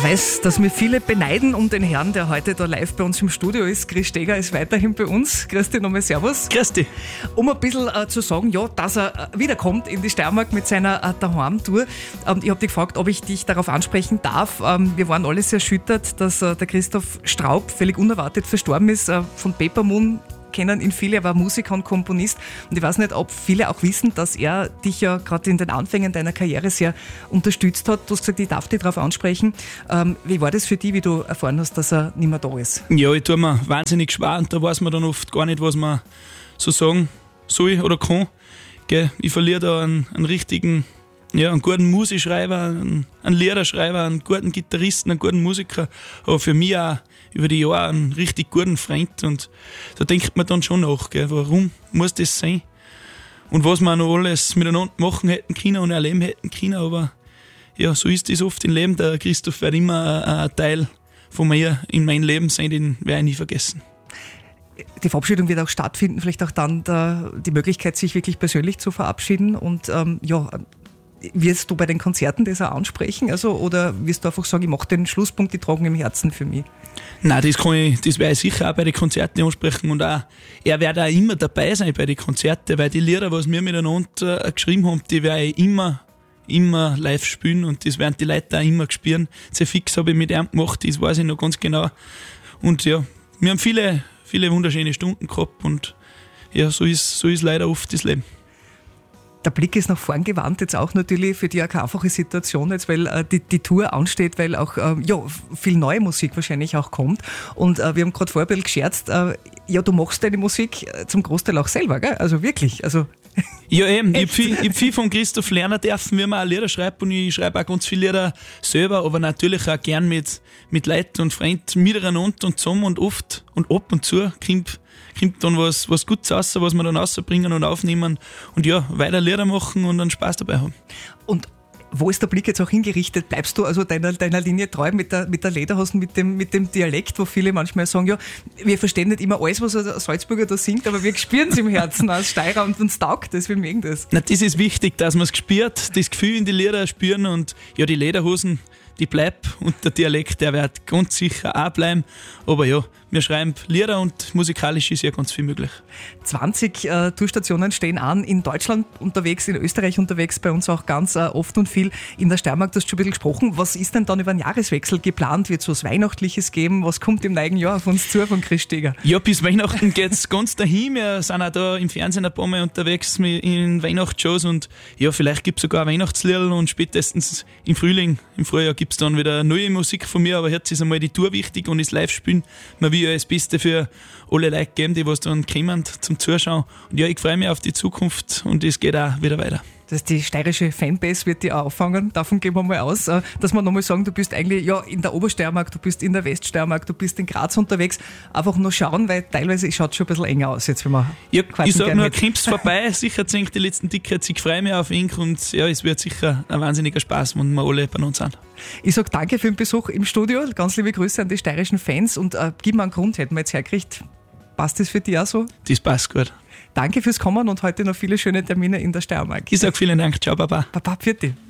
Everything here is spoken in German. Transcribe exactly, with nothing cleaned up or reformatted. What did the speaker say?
weiß, dass wir viele beneiden um den Herrn, der heute da live bei uns im Studio ist. Chris Steger ist weiterhin bei uns. Grüß dich nochmal, servus. Grüß dich. Um ein bisschen äh, zu sagen, ja, dass er äh, wiederkommt in die Steiermark mit seiner äh, Daheim-Tour. Ähm, ich habe dich gefragt, ob ich dich darauf ansprechen darf. Ähm, wir waren alle sehr erschüttert, dass äh, der Christoph Straub völlig unerwartet verstorben ist. Äh, von Paper Moon kennen ihn viele, er war Musiker und Komponist. Und ich weiß nicht, ob viele auch wissen, dass er dich ja gerade in den Anfängen deiner Karriere sehr unterstützt hat. Du hast gesagt, ich darf dich darauf ansprechen. Ähm, wie war das für dich, wie du erfahren hast, dass er nicht mehr da ist? Ja, ich tue mir wahnsinnig schwer und da weiß man dann oft gar nicht, was man so sagen soll oder kann. Gell? Ich verliere da einen, einen richtigen, ja, einen guten Musikschreiber, einen, einen Liederschreiber, einen guten Gitarristen, einen guten Musiker, aber für mich auch über die Jahre einen richtig guten Freund. Und da denkt man dann schon nach, gell, warum muss das sein? Und was wir noch alles miteinander machen hätten können und erleben hätten können, aber ja, so ist es oft im Leben. Der Christoph wird immer ein, ein Teil von mir in meinem Leben sein, den werde ich nie vergessen. Die Verabschiedung wird auch stattfinden, vielleicht auch dann der, die Möglichkeit, sich wirklich persönlich zu verabschieden. Und ähm, ja, wirst du bei den Konzerten das auch ansprechen? Also, oder wirst du einfach sagen, ich mache den Schlusspunkt, die tragen im Herzen für mich? Nein, das, kann ich, das werde ich sicher auch bei den Konzerten ansprechen. Und auch, er wird auch immer dabei sein bei den Konzerten, weil die Lieder, was wir miteinander äh, geschrieben haben, die werde ich immer, immer live spielen und das werden die Leute auch immer spüren. Sehr fix habe ich mit ihm gemacht, das weiß ich noch ganz genau. Und ja, wir haben viele, viele wunderschöne Stunden gehabt und ja, so ist, so ist leider oft das Leben. Der Blick ist nach vorn gewandt, jetzt auch natürlich für dich auch keine einfache Situation, jetzt, weil äh, die, die Tour ansteht, weil auch äh, ja, viel neue Musik wahrscheinlich auch kommt. Und äh, wir haben gerade vorher ein bisschen gescherzt, äh, ja, du machst deine Musik zum Großteil auch selber, gell? Also wirklich. Also ja, eben. Ich habe viel, hab viel von Christoph lernen dürfen, wie man auch Lieder schreibt, und ich schreibe auch ganz viele Lieder selber, aber natürlich auch gern mit, mit Leuten und Freunden miteinander und zusammen, und oft und ab und zu kommt kommt dann was, was Gutes raus, was wir dann rausbringen und aufnehmen und ja, weiter Lieder machen und dann Spaß dabei haben. Und wo ist der Blick jetzt auch hingerichtet? Bleibst du also deiner, deiner Linie treu mit der, mit der Lederhosen, mit dem, mit dem Dialekt, wo viele manchmal sagen, ja, wir verstehen nicht immer alles, was ein Salzburger da singt, aber wir spüren es im Herzen als Steirer und uns taugt das, wir mögen das. Na, das ist wichtig, dass man es spürt, das Gefühl in die Lieder spüren, und ja, die Lederhosen, die bleibt, und der Dialekt, der wird ganz sicher auch bleiben. Aber ja, wir schreiben Lieder und musikalisch ist ja ganz viel möglich. zwanzig äh, Tourstationen stehen an, in Deutschland unterwegs, in Österreich unterwegs, bei uns auch ganz äh, oft und viel in der Steiermark. Du hast schon ein bisschen gesprochen. Was ist denn dann über den Jahreswechsel geplant? Wird es was Weihnachtliches geben? Was kommt im neuen Jahr auf uns zu von Chris Steger? Ja, bis Weihnachten geht es ganz dahin. Wir sind auch da im Fernsehen ein paar Mal unterwegs in Weihnachtsshows, und ja, vielleicht gibt es sogar ein Weihnachtslied, und spätestens im Frühling, im Frühjahr gibt es dann wieder neue Musik von mir, aber jetzt ist einmal die Tour wichtig und das Live-Spielen. Man will ja das Beste für alle Leute geben, die was dann kommen zum Zuschauen. Und ja, ich freue mich auf die Zukunft, und es geht auch wieder weiter. Das die steirische Fanbase wird die auch auffangen, davon gehen wir mal aus, dass wir nochmal sagen, du bist eigentlich ja in der Obersteiermark, du bist in der Weststeiermark, du bist in Graz unterwegs. Einfach nur schauen, weil teilweise schaut es schon ein bisschen enger aus, jetzt wenn wir ja, ich sage nur, kommst vorbei, sicher zinkt die letzten Tickets, ich freue mich auf ihn, und ja, es wird sicher ein wahnsinniger Spaß, wenn wir alle bei uns sind. Ich sage danke für den Besuch im Studio, ganz liebe Grüße an die steirischen Fans, und äh, gib mir einen Grund, hätten wir jetzt hergekriegt. Passt das für dich auch so? Das passt gut. Danke fürs Kommen und heute noch viele schöne Termine in der Steiermark. Ich sage vielen Dank. Ciao, Baba. Baba, für dich.